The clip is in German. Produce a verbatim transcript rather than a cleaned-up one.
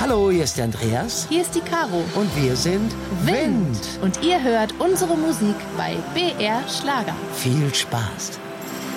Hallo, hier ist der Andreas. Hier ist die Caro. Und wir sind Wind. Und ihr hört unsere Musik bei B R Schlager. Viel Spaß.